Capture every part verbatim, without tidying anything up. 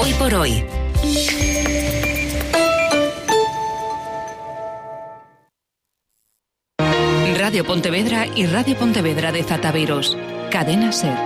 Hoy por hoy. Radio Pontevedra y Radio Pontevedra de Zataviros. Cadena SER.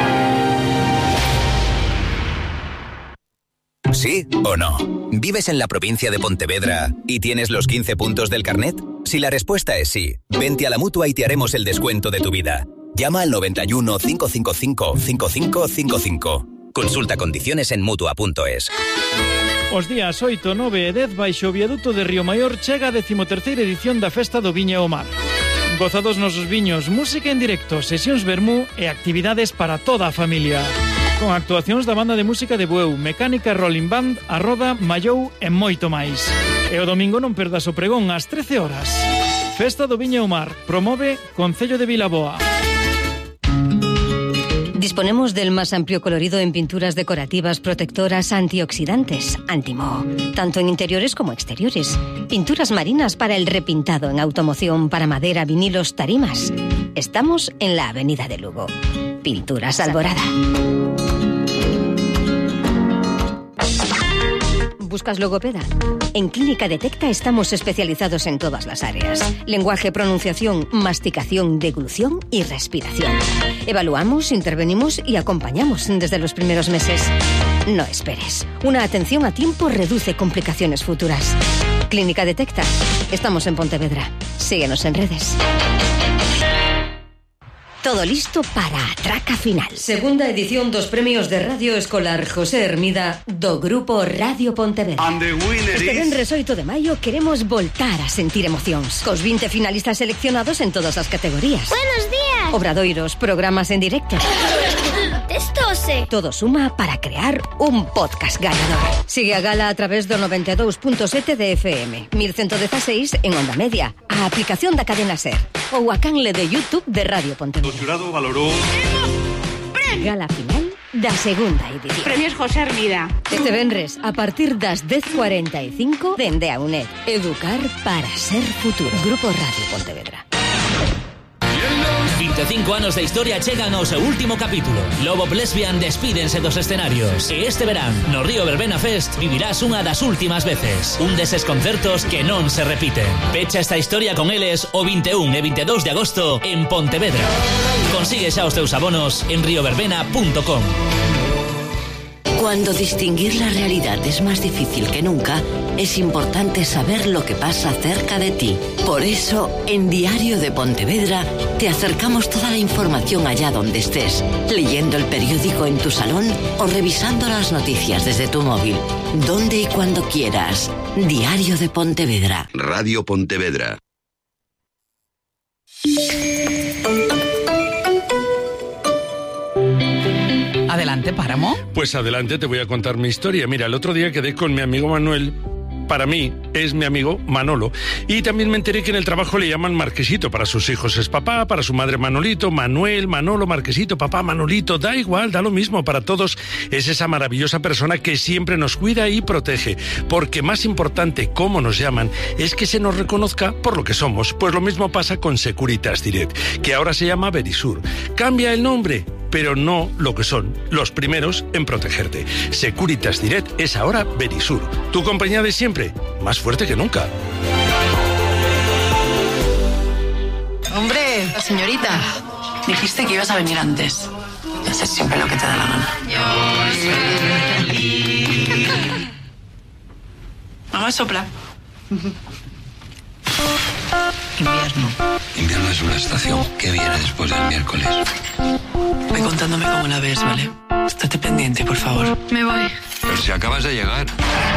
¿Sí o no? ¿Vives en la provincia de Pontevedra y tienes los quince puntos del carnet? Si la respuesta es sí, vente a la Mutua y te haremos el descuento de tu vida. Llama al noventa y uno, cinco cinco cinco, cinco cinco cinco cinco. Consulta condiciones en mutua punto es. Os días oito, nove e dez baixo o viaduto de Río Maior chega a decimoterceira edición da Festa do Viño e o Mar. Gozados nosos viños, música en directo, sesións vermú e actividades para toda a familia. Con actuacións da banda de música de Bueu, Mecánica Rolling Band, A Roda, Mallou e moito máis. E o domingo non perdas o pregón ás trece horas. Festa do Viño e o Mar, promove Concello de Vilaboa. Disponemos del más amplio colorido en pinturas decorativas protectoras antioxidantes, Antimo, tanto en interiores como exteriores. Pinturas marinas para el repintado en automoción, para madera, vinilos, tarimas. Estamos en la Avenida de Lugo. Pinturas Alborada. ¿Buscas logopeda? En Clínica Detecta estamos especializados en todas las áreas. Lenguaje, pronunciación, masticación, deglución y respiración. Evaluamos, intervenimos y acompañamos desde los primeros meses. No esperes. Una atención a tiempo reduce complicaciones futuras. Clínica Detecta. Estamos en Pontevedra. Síguenos en redes. Todo listo para a traca final. Segunda edición dos premios de Radio Escolar José Hermida do Grupo Radio Pontevedra. Este venres oito de maio queremos voltar a sentir emocións. Cos vinte finalistas seleccionados en todas as categorías. Buenos días. Obradoiros, programas en directo. Testose. Todo suma para crear un podcast ganador. Sigue a gala a través do noventa e dous punto sete de F M, mil ciento dieciséis en onda media, a aplicación da cadena SER ou a canle de YouTube de Radio Pontevedra. O xurado valorou Gala final da segunda edición. Premios José Hermida. Este venres, a partir das dez cuarenta e cinco, dende a UNED. Educar para ser futuro. Grupo Radio Pontevedra. vinte e cinco anos de historia chegan ao seu último capítulo. Lobo Lesbian despídense dos escenarios. E este verán, no Río Verbena Fest, vivirás unha das últimas veces. Un deses concertos que non se repiten. Pecha esta historia con eles o vinte e un e vinte e dous de agosto en Pontevedra. Consigue xa os teus abonos en rioverbena punto com. Cuando distinguir la realidad es más difícil que nunca, es importante saber lo que pasa cerca de ti. Por eso, en Diario de Pontevedra, te acercamos toda la información allá donde estés, leyendo el periódico en tu salón o revisando las noticias desde tu móvil. Donde y cuando quieras. Diario de Pontevedra. Radio Pontevedra. Adelante, Páramo. Pues adelante, te voy a contar mi historia. Mira, el otro día quedé con mi amigo Manuel. Para mí es mi amigo Manolo. Y también me enteré que en el trabajo le llaman Marquesito. Para sus hijos es papá, para su madre Manolito, Manuel, Manolo, Marquesito, papá, Manolito. Da igual, da lo mismo. Para todos es esa maravillosa persona que siempre nos cuida y protege. Porque más importante, cómo nos llaman, es que se nos reconozca por lo que somos. Pues lo mismo pasa con Securitas Direct, que ahora se llama Verisur. Cambia el nombre, pero no lo que son, los primeros en protegerte. Securitas Direct es ahora Verisur, tu compañía de siempre, más fuerte que nunca. Hombre, señorita, dijiste que ibas a venir antes. Haces siempre lo que te da la gana. Mamá, sopla. Invierno. Invierno es una estación que viene después del miércoles. Ve contándome cómo la ves, ¿vale? Estate pendiente, por favor. Me voy. Pero si acabas de llegar.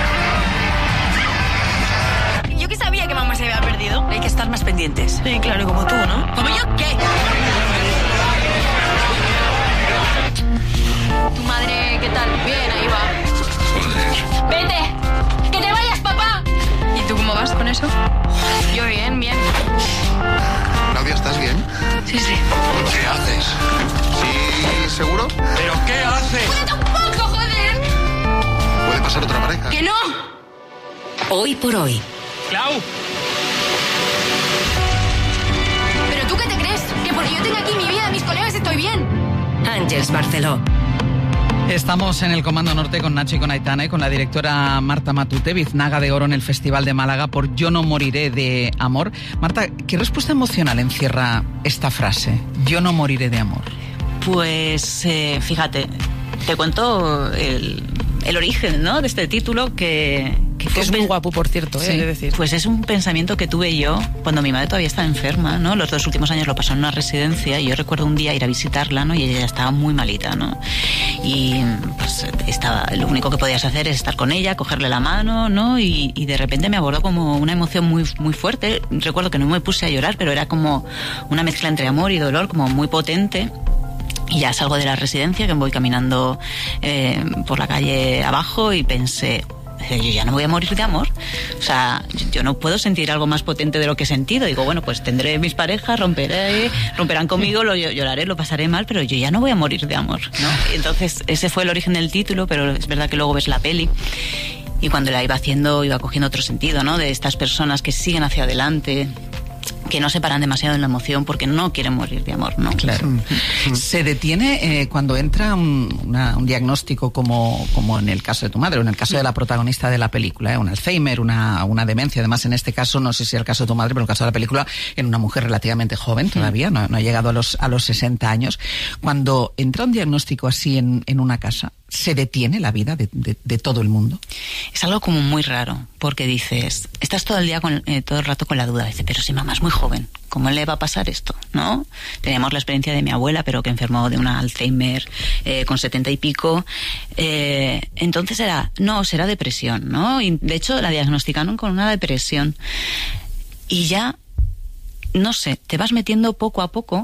Yo que sabía que mamá se había perdido. Hay que estar más pendientes. Sí, claro, como tú, ¿no? ¿Como yo? ¿Qué? Tu madre, ¿qué tal? Bien, ahí va. Joder. ¡Vete! ¡Que te vayas, papá! ¿Y tú cómo vas con eso? Yo bien, bien. Claudia, ¿estás bien? Sí, sí. ¿Qué haces? ¿Sí, seguro? ¿Pero qué haces? ¡Cuenta un poco, joder! ¿Puede pasar otra pareja? ¡Que no! Hoy por hoy. ¡Clau! ¿Pero tú qué te crees? ¿Que porque yo tengo aquí mi vida, mis colegas, estoy bien? Ángeles Barceló. Estamos en el Comando Norte con Nacho y con Aitana y con la directora Marta Matute, biznaga de oro en el Festival de Málaga por Yo no moriré de amor. Marta, ¿qué respuesta emocional encierra esta frase? Yo no moriré de amor. Pues eh, fíjate, te cuento el, el origen, ¿no?, de este título que... que, que es muy guapo, por cierto, sí, he de decir. Pues es un pensamiento que tuve yo cuando mi madre todavía estaba enferma, ¿no? Los dos últimos años lo pasó en una residencia y yo recuerdo un día ir a visitarla, ¿no? Y ella estaba muy malita, ¿no? Y pues estaba, lo único que podías hacer es estar con ella, cogerle la mano, ¿no? Y, y de repente me abordó como una emoción muy, muy fuerte. Recuerdo que no me puse a llorar, pero era como una mezcla entre amor y dolor, como muy potente. Y ya salgo de la residencia, que voy caminando eh, por la calle abajo y pensé, yo ya no voy a morir de amor. O sea, yo no puedo sentir algo más potente de lo que he sentido. Digo, bueno, pues tendré mis parejas, romperé, romperán conmigo, lo lloraré, lo pasaré mal, pero yo ya no voy a morir de amor, ¿no? Entonces, ese fue el origen del título, pero es verdad que luego ves la peli y cuando la iba haciendo iba cogiendo otro sentido, ¿no? De estas personas que siguen hacia adelante, que no se paran demasiado en la emoción porque no quieren morir de amor, ¿no? Claro. Se detiene eh, cuando entra un, una, un diagnóstico como, como en el caso de tu madre, o en el caso de la protagonista de la película, ¿eh? Un Alzheimer, una, una demencia. Además, en este caso, no sé si es el caso de tu madre, pero en el caso de la película, en una mujer relativamente joven todavía, no, no ha llegado a los, a los sesenta años. Cuando entra un diagnóstico así en, en una casa, ¿se detiene la vida de, de, de todo el mundo? Es algo como muy raro, porque dices, estás todo el día, con, eh, todo el rato con la duda. Dices, pero si mamá es muy joven, ¿cómo le va a pasar esto? ¿No? Teníamos la experiencia de mi abuela, pero que enfermó de una Alzheimer eh, con setenta y pico. Eh, entonces era, no, será depresión, ¿no? Y de hecho la diagnosticaron con una depresión. Y ya, no sé, te vas metiendo poco a poco.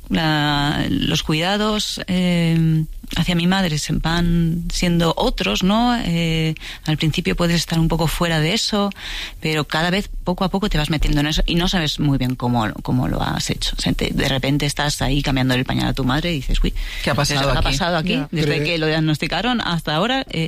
La, los cuidados eh, hacia mi madre se van siendo otros, ¿no? Eh, al principio puedes estar un poco fuera de eso, pero cada vez poco a poco te vas metiendo en eso y no sabes muy bien cómo, cómo lo has hecho. O sea, te, de repente estás ahí cambiando el pañal a tu madre y dices, uy, ¿qué ha pasado ¿qué aquí? ha pasado aquí? Yeah. Desde Cree... que lo diagnosticaron hasta ahora, eh,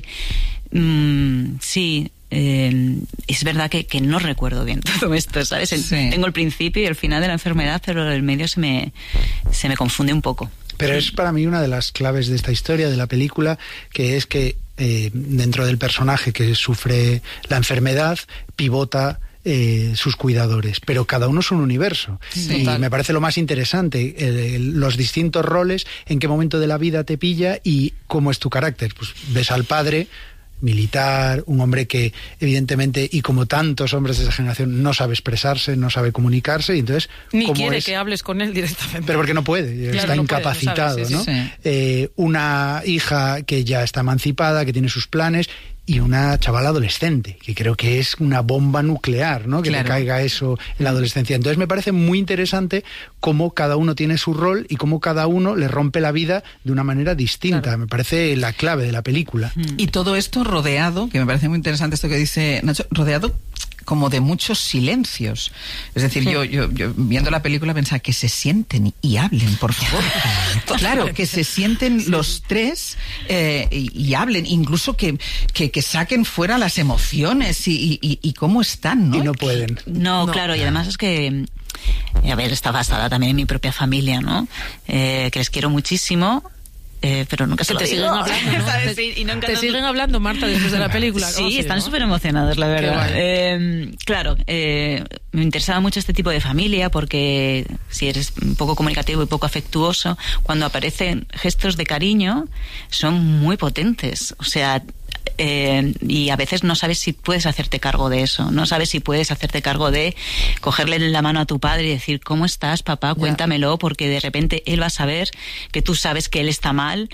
mmm, sí. Eh, es verdad que, que no recuerdo bien todo esto, ¿sabes? Sí. Tengo el principio y el final de la enfermedad, pero el medio se me, se me confunde un poco. Pero es para mí una de las claves de esta historia, de la película, que es que eh, dentro del personaje que sufre la enfermedad, pivota Eh, sus cuidadores, pero cada uno es un universo. Sí, y total. Me parece lo más interesante, eh, los distintos roles, en qué momento de la vida te pilla y cómo es tu carácter. Pues ves al padre militar, un hombre que evidentemente, y como tantos hombres de esa generación, no sabe expresarse, no sabe comunicarse, y entonces ni quiere es... que hables con él directamente. Pero porque no puede, claro, está no incapacitado, puede, ¿no? Sabes, sí, sí. Eh, una hija que ya está emancipada, que tiene sus planes, y una chavala adolescente, que creo que es una bomba nuclear, ¿no? Que claro. le caiga eso en la adolescencia. Entonces me parece muy interesante cómo cada uno tiene su rol y cómo cada uno le rompe la vida de una manera distinta. Claro. Me parece la clave de la película. Y todo esto rodeado, que me parece muy interesante esto que dice Nacho, rodeado como de muchos silencios. Es decir, sí. yo, yo, yo viendo la película pensaba que se sienten y hablen, por favor. Claro, que se sienten sí. los tres eh, y, y hablen, incluso que, que, que saquen fuera las emociones y, y, y cómo están, ¿no? Y no pueden. No, no, claro, y además es que, a ver, está basada también en mi propia familia, ¿no? Eh, que les quiero muchísimo. Eh, pero nunca se lo te digo. siguen hablando, ¿no? te, y nunca te no... siguen hablando, Marta, después de la película. Sí, están súper emocionados, la verdad. Eh, claro, eh, me interesaba mucho este tipo de familia porque si eres un poco comunicativo y poco afectuoso, cuando aparecen gestos de cariño son muy potentes. O sea, Eh, y a veces no sabes si puedes hacerte cargo de eso, no sabes si puedes hacerte cargo de cogerle la mano a tu padre y decir, ¿cómo estás, papá? Cuéntamelo, porque de repente él va a saber que tú sabes que él está mal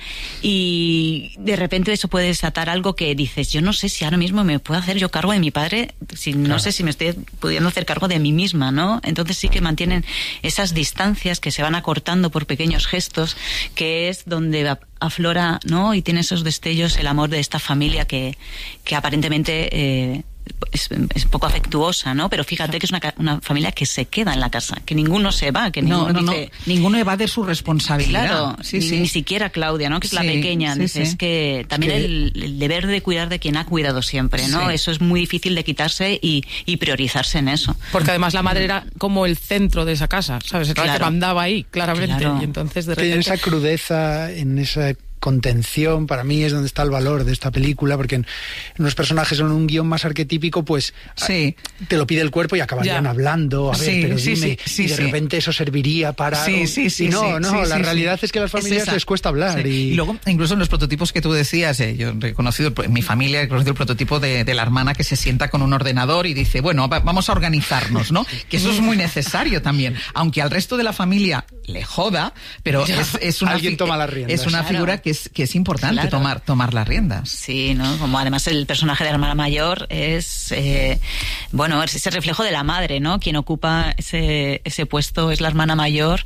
y de repente eso puede desatar algo que dices, yo no sé si ahora mismo me puedo hacer yo cargo de mi padre, si no claro. sé si me estoy pudiendo hacer cargo de mí misma, ¿no? Entonces sí que mantienen esas distancias que se van acortando por pequeños gestos, que es donde va aflora, ¿no? Y tiene esos destellos el amor de esta familia que, que aparentemente eh, es, es poco afectuosa, ¿no? Pero fíjate que es una, una familia que se queda en la casa, que ninguno se va, que no, ninguno no, dice... no. Ninguno evade su responsabilidad. Claro, sí, ni, sí. ni siquiera Claudia, ¿no? Que es sí, la pequeña. Sí, dices sí. que también sí. El, el deber de cuidar de quien ha cuidado siempre, ¿no? Sí. Eso es muy difícil de quitarse y, y priorizarse en eso. Porque además la madre era como el centro de esa casa, ¿sabes? Era claro. la que mandaba ahí, claramente. Claro. Y entonces de repente... Tiene esa crudeza, en esa contención, para mí es donde está el valor de esta película, porque en, en unos personajes son un guión más arquetípico, pues sí. te lo pide el cuerpo y acabarían ya. hablando, a ver, sí, pero sí, dime, sí, sí, y de sí. repente eso serviría para... Sí, sí, sí. Y no, sí, no, sí, la sí, realidad sí. es que a las familias es les cuesta hablar. Sí. Y... y luego, incluso en los prototipos que tú decías, eh, yo he conocido, en mi familia he conocido el prototipo de, de la hermana que se sienta con un ordenador y dice, bueno, va, vamos a organizarnos, ¿no? Que eso es muy necesario también, aunque al resto de la familia le joda, pero es, es una, alguien toma las riendas. Es una claro. figura que es, que es importante claro. tomar, tomar las riendas. Sí, ¿no? Como además el personaje de la hermana mayor es, eh, bueno, es ese reflejo de la madre, ¿no? Quien ocupa ese, ese puesto es la hermana mayor,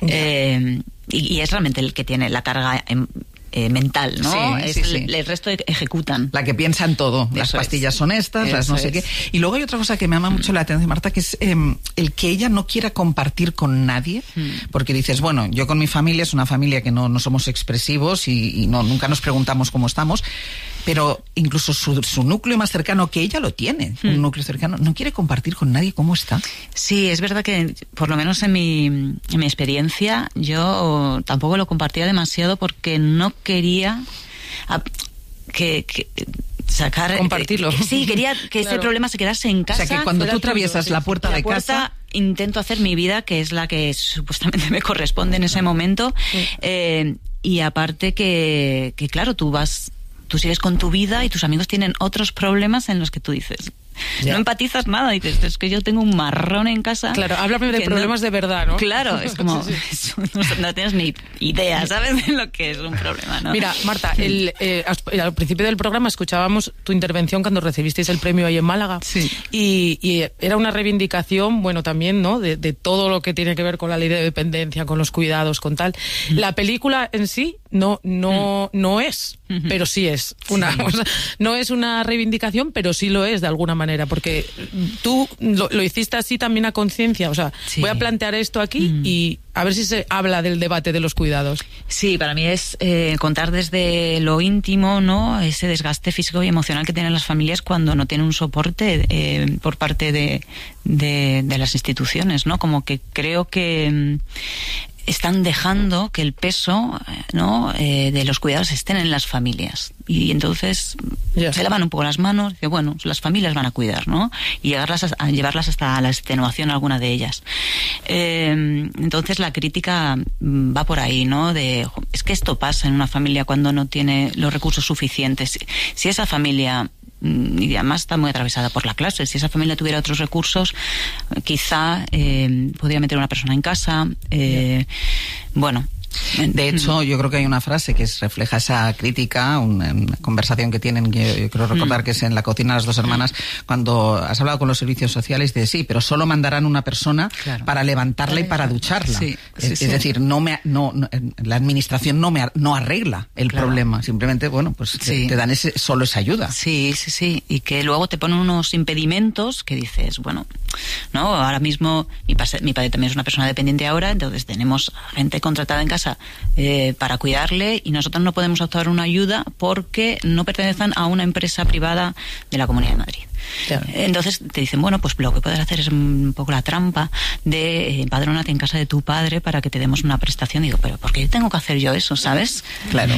eh, y, y es realmente el que tiene la carga en, Eh, mental, ¿no? Sí, es sí, sí. El, el resto ejecutan. La que piensa en todo. Las Eso pastillas es. son estas, Eso las no sé es. qué. Y luego hay otra cosa que me llama mucho la atención, Marta, que es eh, el que ella no quiera compartir con nadie, mm. porque dices, bueno, yo con mi familia, es una familia que no, no somos expresivos y, y no nunca nos preguntamos cómo estamos, pero incluso su, su núcleo más cercano, que ella lo tiene, mm. un núcleo cercano, no quiere compartir con nadie cómo está. Sí, es verdad que, por lo menos en mi, en mi experiencia, yo tampoco lo compartía demasiado porque no quería a, que, que sacar... Compartirlo. Eh, sí, quería que claro. ese problema se quedase en casa. O sea, que cuando tú atraviesas la puerta la de puerta, casa... intento hacer mi vida, que es la que supuestamente me corresponde en ese momento. Sí. Eh, y aparte que, que, claro, tú vas... Tú sigues con tu vida y tus amigos tienen otros problemas en los que tú dices... Ya. No empatizas nada, dices, es que yo tengo un marrón en casa. Claro, háblame de problemas no, de verdad, ¿no? Claro, es como, sí, sí. no, no tienes ni idea, ¿sabes? De lo que es un problema, ¿no? Mira, Marta, el, eh, al principio del programa escuchábamos tu intervención cuando recibisteis el premio ahí en Málaga. Sí. Y, y era una reivindicación, bueno, también, ¿no? De, de todo lo que tiene que ver con la ley de dependencia, con los cuidados, con tal. Mm. La película en sí no, no, mm. no es, mm-hmm. pero sí es. Una, sí. O sea, no es una reivindicación, pero sí lo es de alguna manera. Porque tú lo, lo hiciste así también a conciencia, o sea, sí. voy a plantear esto aquí mm. y a ver si se habla del debate de los cuidados. Sí, para mí es eh, contar desde lo íntimo, ¿no? Ese desgaste físico y emocional que tienen las familias cuando no tienen un soporte eh, por parte de, de, de las instituciones, ¿no? Como que creo que están dejando que el peso, ¿no? eh, de los cuidados estén en las familias, y entonces yeah. se lavan un poco las manos, que bueno, las familias van a cuidar, ¿no? Y llegarlas a, a llevarlas hasta la extenuación alguna de ellas. Eh, entonces la crítica va por ahí, ¿no? De es que esto pasa en una familia cuando no tiene los recursos suficientes. Si esa familia, y además está muy atravesada por la clase, si esa familia tuviera otros recursos, quizá eh, podría meter a una persona en casa, eh, bueno. De hecho, yo creo que hay una frase que refleja esa crítica, una, una conversación que tienen, que yo creo recordar que es en La cocina de las dos hermanas, cuando has hablado con los servicios sociales, de sí, pero solo mandarán una persona claro. para levantarla y para ducharla. Sí, sí, es, sí. es decir, no me, no, no, la administración no me no arregla el claro. problema, simplemente, bueno, pues sí. te, te dan ese, solo esa ayuda. Sí, sí, sí, y que luego te ponen unos impedimentos que dices, bueno, no, ahora mismo mi, pase, mi padre también es una persona dependiente ahora, entonces tenemos gente contratada en casa Eh, para cuidarle, y nosotros no podemos optar una ayuda porque no pertenecen a una empresa privada de la Comunidad de Madrid. Claro. Entonces te dicen, bueno, pues lo que puedes hacer es un poco la trampa de empadrónate en casa de tu padre para que te demos una prestación. Y digo, pero ¿por qué tengo que hacer yo eso, sabes? Claro.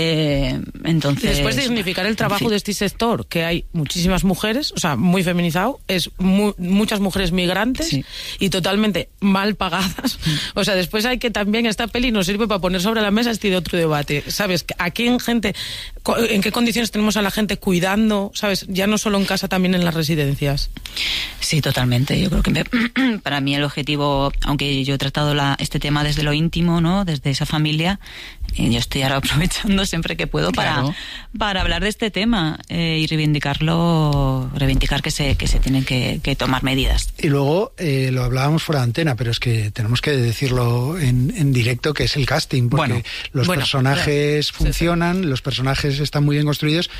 Eh, entonces... Y después de significar el trabajo en fin. de este sector, que hay muchísimas mujeres, o sea, muy feminizado, es mu- muchas mujeres migrantes sí. y totalmente mal pagadas. Mm. O sea, después hay que también, esta peli nos sirve para poner sobre la mesa este de otro debate, ¿sabes? Aquí en gente, ¿en qué condiciones tenemos a la gente cuidando, ¿sabes? Ya no solo en casa, también en las residencias. Sí, totalmente. Yo creo que me, para mí el objetivo, aunque yo he tratado la, este tema desde lo íntimo, ¿no? Desde esa familia, eh, yo estoy ahora aprovechando siempre que puedo para, claro. para hablar de este tema eh, y reivindicarlo, reivindicar que se, que se tienen que, que tomar medidas. Y luego, eh, lo hablábamos fuera de antena, pero es que tenemos que decirlo en, en directo, que es el casting, porque bueno, los bueno, personajes claro. funcionan, sí, sí. los personajes están muy bien construidos.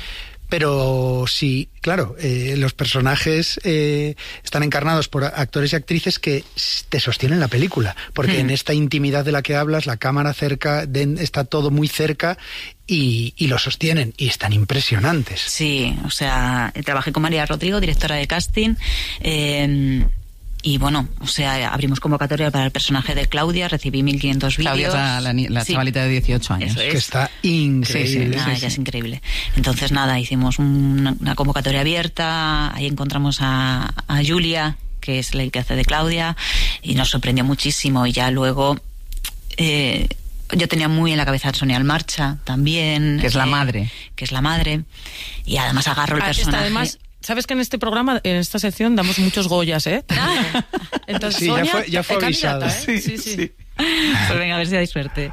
Pero sí, claro, eh, los personajes eh, están encarnados por actores y actrices que te sostienen la película, porque hmm. en esta intimidad de la que hablas, la cámara cerca, de, está todo muy cerca y, y lo sostienen, y están impresionantes. Sí, o sea, trabajé con María Rodrigo, directora de casting, eh, y bueno, o sea, abrimos convocatoria para el personaje de Claudia, recibí mil quinientos vídeos. Claudia es la, la, la sí. chavalita de dieciocho años. Eso es. Que está increíble. Sí, sí, nada, sí, ella sí. es increíble. Entonces, nada, hicimos una, una convocatoria abierta, ahí encontramos a, a Julia, que es el que hace de Claudia, y nos sorprendió muchísimo. Y ya luego... Eh, yo tenía muy en la cabeza a Sonia Almarcha también. Que es la eh, madre. Que es la madre. Y además agarro el personaje. Está además... ¿Sabes que en este programa, en esta sección, damos muchos Goyas, eh? Entonces, sí, Sonia, ya fue, ya fue avisado. ¿eh? Sí, sí, sí. sí. Pues venga, a ver si dais suerte.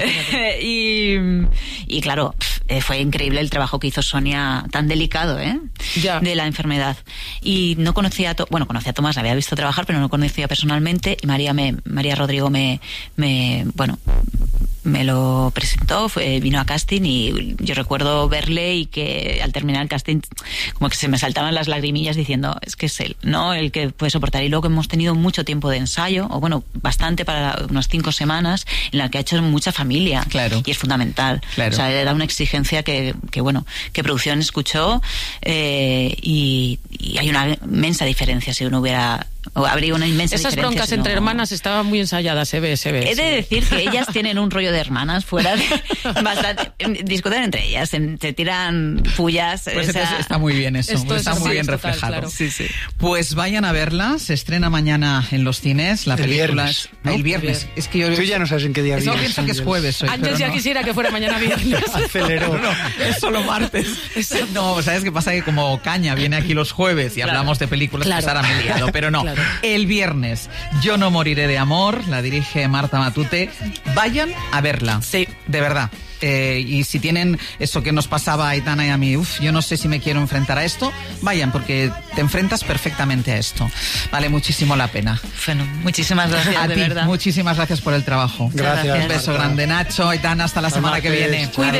y, y claro, fue increíble el trabajo que hizo Sonia, tan delicado, ¿eh? Ya. De la enfermedad. Y no conocía a, to bueno, conocía a Tomás, la había visto trabajar, pero no conocía personalmente. Y María, me, María Rodrigo me, me, bueno, me lo presentó, fue, vino a casting y yo recuerdo verle y que al terminar el casting como que se me saltaban las lagrimillas diciendo, es que es él, ¿no? El que puede soportar. Y luego hemos tenido mucho tiempo de ensayo, o bueno, bastante, para unas cinco semanas, en la que ha hecho mucha familia. Claro. Y es fundamental. Claro. O sea, era una exigencia que, que bueno, que producción escuchó eh, y, y hay una inmensa diferencia si uno hubiera... O habría una inmensa Esas diferencia. broncas si no... entre hermanas estaban muy ensayadas, se ve, se ve. He de decir que ellas tienen un rollo de hermanas fuera de... bastante, discuten entre ellas, se, se tiran pullas. Pues o sea, está muy bien eso, está muy bien total, reflejado. Claro. Sí, sí. Pues vayan a verla, se estrena mañana en los cines, la el película viernes, es... ¿no? El viernes. Es que yo... Tú ya no sabes en qué día Eso vienes. pienso que es jueves hoy. Ángel ya no. quisiera que fuera mañana viernes. Aceleró. No, no, es solo martes. No, ¿sabes qué pasa? Que como Caña viene aquí los jueves y claro. hablamos de películas, claro. pues ahora me he liado, pero no. Claro. El viernes Yo no moriré de amor, la dirige Marta Matute. Vayan a verla. Sí. De verdad. Eh, y si tienen eso que nos pasaba a Aitana y a mí, uff, yo no sé si me quiero enfrentar a esto, vayan, porque te enfrentas perfectamente a esto. Vale muchísimo la pena. Bueno, muchísimas gracias, a de ti, verdad. Muchísimas gracias por el trabajo. Gracias. Un beso grande, Nacho, Aitana, hasta la hasta semana martes. Que viene. Cuídense.